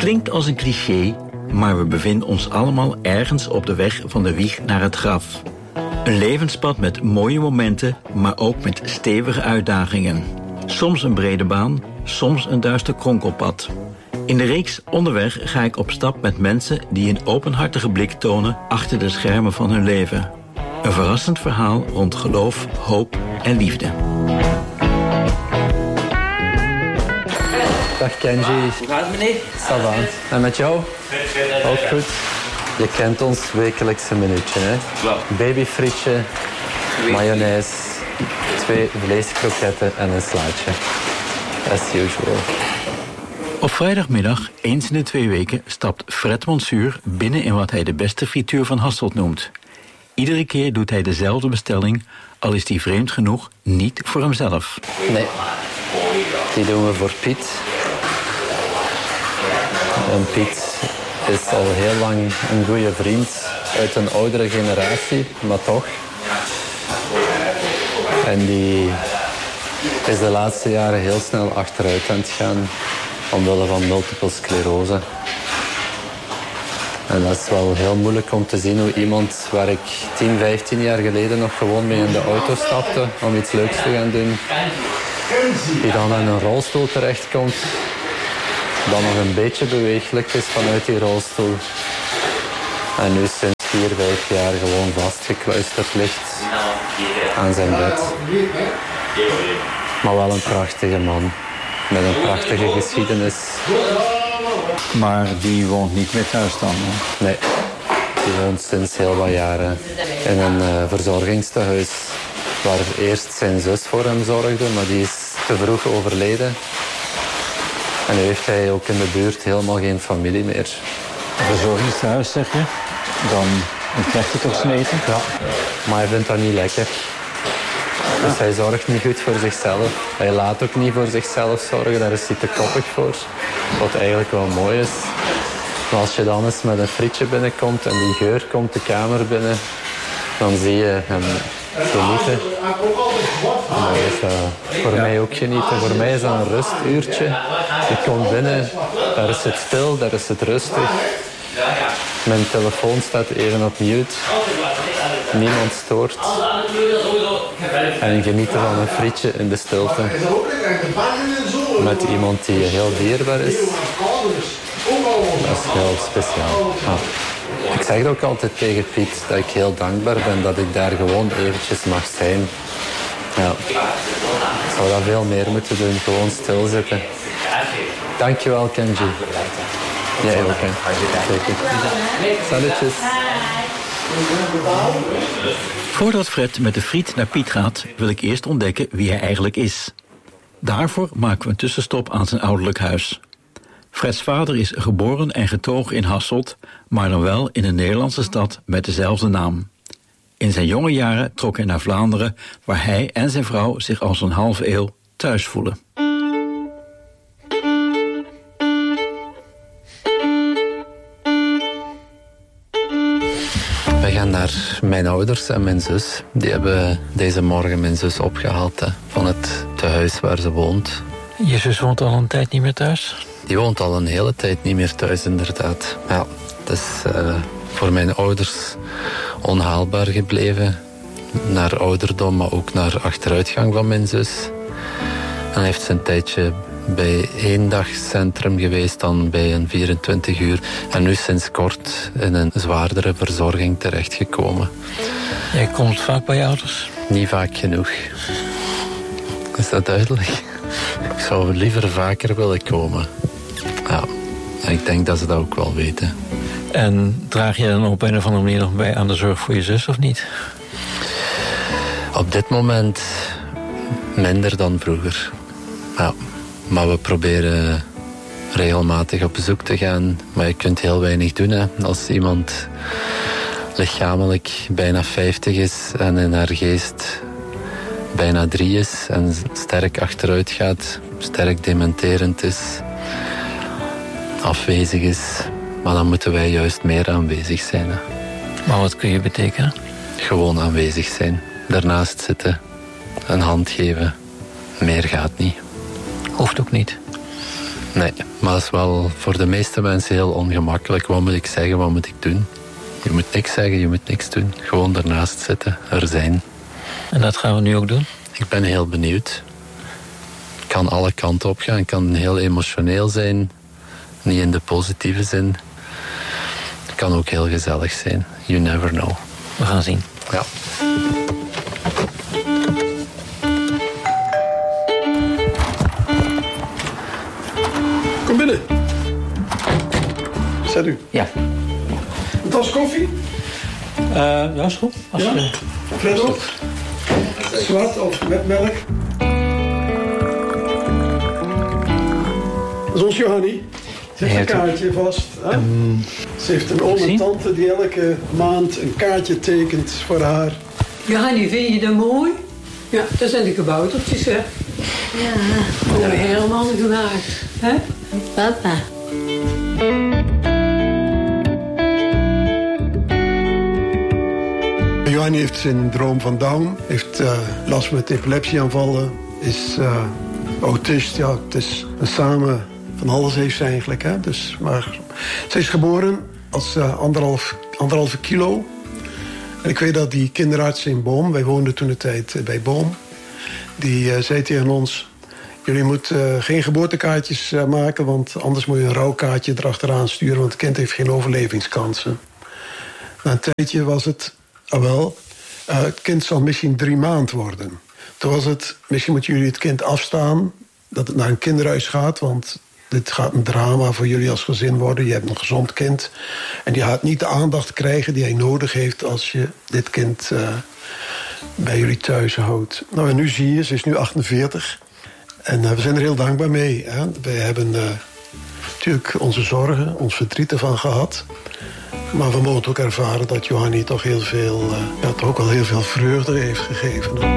klinkt als een cliché, maar we bevinden ons allemaal ergens op de weg van de wieg naar het graf. Een levenspad met mooie momenten, maar ook met stevige uitdagingen. Soms een brede baan, soms een duister kronkelpad. In de reeks Onderweg ga ik op stap met mensen die een openhartige blik tonen achter de schermen van hun leven. Een verrassend verhaal rond geloof, hoop en liefde. Dag Kenji. Hoe gaat het, meneer? Ça va. En met jou? Ook goed. Je kent ons wekelijkse minuutje, hè? Babyfrietje, mayonaise, 2 vleeskroketten en een slaatje. As usual. Op vrijdagmiddag, eens in de 2 weken, stapt Fred Monsuur binnen in wat hij de beste frituur van Hasselt noemt. Iedere keer doet hij dezelfde bestelling, al is die vreemd genoeg niet voor hemzelf. Nee, die doen we voor Piet. En Piet is al heel lang een goede vriend uit een oudere generatie, maar toch. En die is de laatste jaren heel snel achteruit aan het gaan, omwille van multiple sclerose. En dat is wel heel moeilijk om te zien hoe iemand waar ik 10, 15 jaar geleden nog gewoon mee in de auto stapte om iets leuks te gaan doen, die dan in een rolstoel terechtkomt, dan nog een beetje beweeglijk is vanuit die rolstoel en nu sinds 4, 5 jaar gewoon vastgekluisterd ligt aan zijn bed. Maar wel een prachtige man met een prachtige geschiedenis. Maar die woont niet meer thuis dan? Hè? Nee, die woont sinds heel wat jaren in een verzorgingstehuis waar eerst zijn zus voor hem zorgde, maar die is te vroeg overleden. En nu heeft hij ook in de buurt helemaal geen familie meer. Een verzorgingstehuis, zeg je? Dan krijgt hij toch zijn eten? Ja, maar hij vindt dat niet lekker. Dus hij zorgt niet goed voor zichzelf. Hij laat ook niet voor zichzelf zorgen, daar is hij te koppig voor. Wat eigenlijk wel mooi is. Maar als je dan eens met een frietje binnenkomt en die geur komt de kamer binnen, dan zie je hem genieten. En dat is voor mij ook genieten. Voor mij is dat een rustuurtje. Je komt binnen, daar is het stil, daar is het rustig. Mijn telefoon staat even op mute. Niemand stoort. En genieten van een frietje in de stilte. Met iemand die heel dierbaar is. Dat is heel speciaal. Ja. Ik zeg het ook altijd tegen Piet dat ik heel dankbaar ben dat ik daar gewoon eventjes mag zijn. Ja. Ik zou dat veel meer moeten doen, gewoon stilzitten. Dankjewel, Kenji. Jij ook, hè. Zeker. Salutjes. Voordat Fred met de friet naar Piet gaat, wil ik eerst ontdekken wie hij eigenlijk is. Daarvoor maken we een tussenstop aan zijn ouderlijk huis. Freds vader is geboren en getogen in Hasselt, maar dan wel in een Nederlandse stad met dezelfde naam. In zijn jonge jaren trok hij naar Vlaanderen, waar hij en zijn vrouw zich al zo'n halve eeuw thuis voelen. We gaan naar mijn ouders en mijn zus. Die hebben deze morgen mijn zus opgehaald van het tehuis waar ze woont. Je zus woont al een tijd niet meer thuis? Die woont al een hele tijd niet meer thuis, inderdaad. Ja, het is voor mijn ouders onhaalbaar gebleven. Naar ouderdom, maar ook naar achteruitgang van mijn zus. En hij heeft zijn tijdje bij 1-dagcentrum geweest, dan bij een 24 uur. En nu sinds kort in een zwaardere verzorging terechtgekomen. Jij komt vaak bij je ouders? Niet vaak genoeg. Is dat duidelijk? Ik zou liever vaker willen komen. Ja, en ik denk dat ze dat ook wel weten. En draag je dan op een of andere manier nog bij aan de zorg voor je zus of niet? Op dit moment minder dan vroeger. Ja, maar we proberen regelmatig op bezoek te gaan. Maar je kunt heel weinig doen, hè. Als iemand lichamelijk bijna 50 is en in haar geest bijna 3 is en sterk achteruit gaat, sterk dementerend is, afwezig is, maar dan moeten wij juist meer aanwezig zijn. Hè. Maar wat kun je betekenen? Gewoon aanwezig zijn, daarnaast zitten, een hand geven. Meer gaat niet. Hoeft ook niet. Nee, Maar dat is wel voor de meeste mensen heel ongemakkelijk. Wat moet ik zeggen, wat moet ik doen? Je moet niks zeggen, je moet niks doen. Gewoon ernaast zitten, er zijn. En dat gaan we nu ook doen? Ik ben heel benieuwd. Ik kan alle kanten op gaan. Ik kan heel emotioneel zijn. Niet in de positieve zin. Het kan ook heel gezellig zijn. You never know. We gaan zien. Ja. Kom binnen. Zet u. Ja. Een tas koffie? Ja, is goed. Fred ook? Zwart of met melk? Dat is ons Johannie. Ze heeft een kaartje vast. Hè? Ze heeft een oom en tante die elke maand een kaartje tekent voor haar. Johannie, vind je dat mooi? Ja, dat zijn de kaboutertjes, hè? Ja. Mooi helemaal gemaakt, hè? Papa. Johannie heeft syndroom van Down. Heeft last met epilepsieaanvallen. Is autist. Ja, het is een samen van alles heeft ze eigenlijk. Hè? Dus, maar ze is geboren als anderhalve kilo. En ik weet dat die kinderarts in Boom, wij woonden toen de tijd bij Boom, die zei tegen ons: jullie moeten geen geboortekaartjes maken, want anders moet je een rouwkaartje erachteraan sturen, want het kind heeft geen overlevingskansen. Na een tijdje was het, het kind zal misschien 3 maanden worden. Toen was het, misschien moeten jullie het kind afstaan, dat het naar een kinderhuis gaat, want dit gaat een drama voor jullie als gezin worden. Je hebt een gezond kind en die gaat niet de aandacht krijgen die hij nodig heeft als je dit kind bij jullie thuis houdt. Nou, en nu zie je, ze is nu 48 en we zijn er heel dankbaar mee. Hè? Wij hebben natuurlijk onze zorgen, ons verdriet ervan gehad. Maar we mogen ook ervaren dat Johannie toch heel veel, toch ook wel heel veel vreugde heeft gegeven.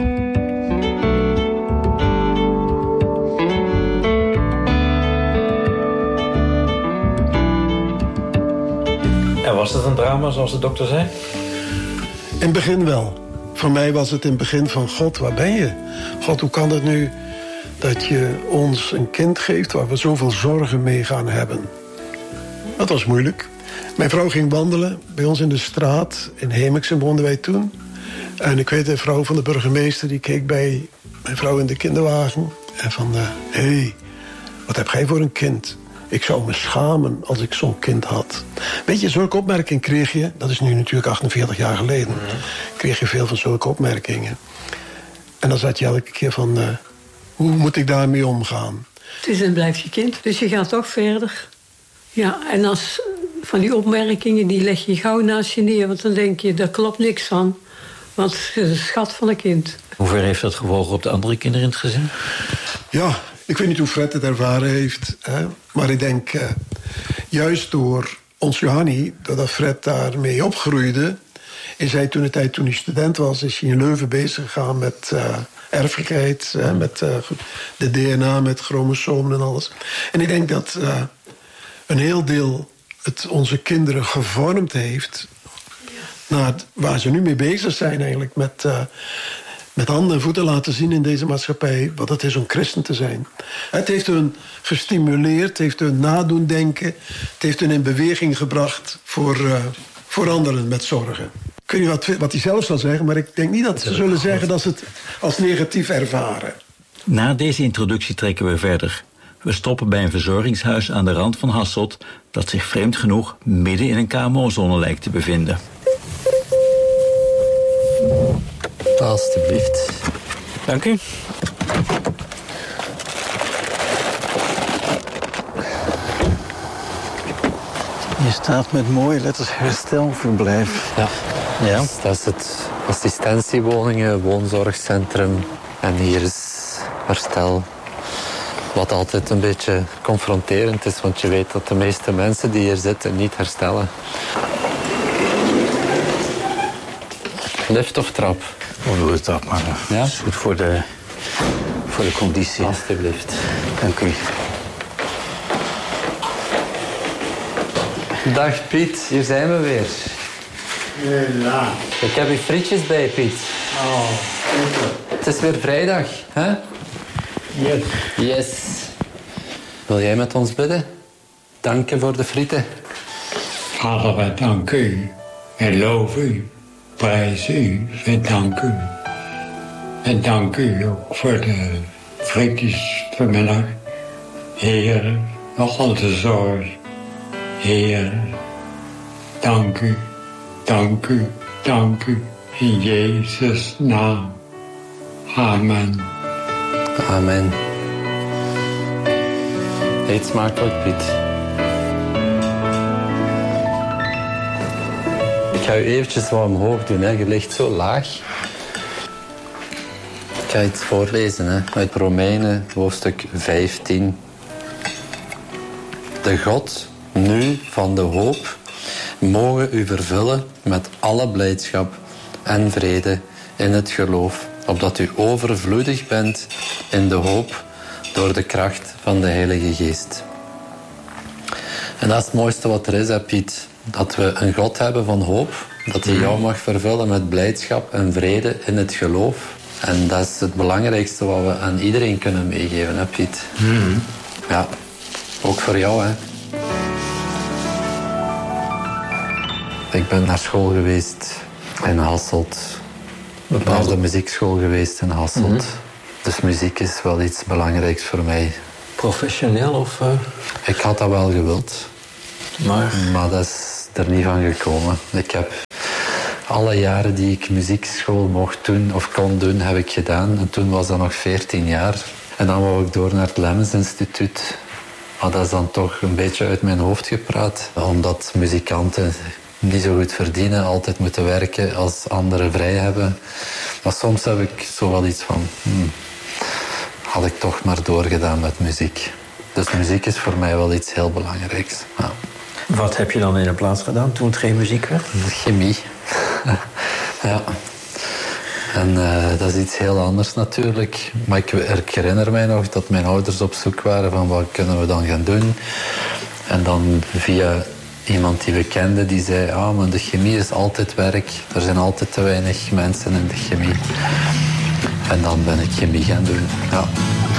En was het een drama, zoals de dokter zei? In het begin wel. Voor mij was het in het begin van: God, waar ben je? God, hoe kan het nu dat je ons een kind geeft waar we zoveel zorgen mee gaan hebben? Dat was moeilijk. Mijn vrouw ging wandelen bij ons in de straat. In Hemeksen woonden wij toen. En ik weet, de vrouw van de burgemeester die keek bij mijn vrouw in de kinderwagen. En van, hé, wat heb jij voor een kind? Ik zou me schamen als ik zo'n kind had. Weet je, zulke opmerkingen kreeg je. Dat is nu natuurlijk 48 jaar geleden. Kreeg je veel van zulke opmerkingen. En dan zat je elke keer van: hoe moet ik daarmee omgaan? Het is en blijft je kind, dus je gaat toch verder. Ja, en als van die opmerkingen, die leg je gauw naast je neer. Want dan denk je, daar klopt niks van. Want het is een schat van een kind. Hoe ver heeft dat gevolgen op de andere kinderen in het gezin? Ja, ik weet niet hoe Fred het ervaren heeft. Hè? Maar ik denk, juist door ons Johannie, doordat Fred daarmee opgroeide, is hij toen hij student was, is hij in Leuven bezig gegaan met erfelijkheid, met de DNA, met chromosomen en alles. En ik denk dat een heel deel het onze kinderen gevormd heeft naar waar ze nu mee bezig zijn eigenlijk, met handen en voeten laten zien in deze maatschappij wat het is om christen te zijn. Het heeft hun gestimuleerd, het heeft hun nadoen denken, het heeft hun in beweging gebracht voor anderen met zorgen. Ik weet niet wat hij zelf zal zeggen, maar ik denk niet dat ze zullen zeggen dat ze het als negatief ervaren. Na deze introductie trekken we verder. We stoppen bij een verzorgingshuis aan de rand van Hasselt, dat zich vreemd genoeg midden in een KMO-zone lijkt te bevinden. Alsjeblieft. Dank u. Je staat met mooie letters herstelverblijf. Ja. Ja. Dus dat is het assistentiewoningen, woonzorgcentrum. En hier is herstel. Wat altijd een beetje confronterend is, want je weet dat de meeste mensen die hier zitten niet herstellen. Lift of trap? Hoe doe het dat, maar Ja? dat is goed voor de conditie. Alsjeblieft. Dank u. Dag Piet, hier zijn we weer. Ja. Ik heb je frietjes bij, Piet. Oh, Het is weer vrijdag, hè? yes. Yes. Wil jij met ons bidden? Danken voor de frieten. Vader, wij danken u. Wij loven u. Prijzen u. Wij danken u. En dank u ook voor de frietjes vanmiddag. Heer, nog al de zorg. Heer, dank u. Dank u. Dank u. In Jezus' naam. Amen. Amen. Eet smakelijk, Piet. Ik ga u eventjes wat omhoog doen. Hè. Je ligt zo laag. Ik ga iets voorlezen hè. Uit Romeinen, hoofdstuk 15. De God, nu van de hoop, mogen u vervullen met alle blijdschap en vrede in het geloof, opdat u overvloedig bent in de hoop door de kracht van de Heilige Geest. En dat is het mooiste wat er is, hè, Piet. Dat we een God hebben van hoop, dat hij jou mag vervullen met blijdschap en vrede in het geloof. En dat is het belangrijkste wat we aan iedereen kunnen meegeven, hè, Piet. Ja, ook voor jou, hè. Ik ben naar school geweest in Hasselt. Naar de muziekschool geweest in Hasselt. Dus muziek is wel iets belangrijks voor mij. Professioneel of... Ik had dat wel gewild. Maar dat is er niet van gekomen. Ik heb alle jaren die ik muziekschool mocht doen of kon doen, heb ik gedaan. En toen was dat nog 14 jaar. En dan wou ik door naar het Lemmens Instituut. Maar dat is dan toch een beetje uit mijn hoofd gepraat. Omdat muzikanten niet zo goed verdienen, altijd moeten werken als anderen vrij hebben. Maar soms heb ik zo wel iets van... had ik toch maar doorgedaan met muziek. Dus muziek is voor mij wel iets heel belangrijks. Ja. Wat heb je dan in de plaats gedaan toen het geen muziek werd? Chemie. Ja. En dat is iets heel anders natuurlijk. Maar ik herinner mij nog dat mijn ouders op zoek waren van wat kunnen we dan gaan doen. En dan via iemand die we kenden, die zei... maar de chemie is altijd werk. Er zijn altijd te weinig mensen in de chemie. En dan ben ik chemie gaan doen. Ja.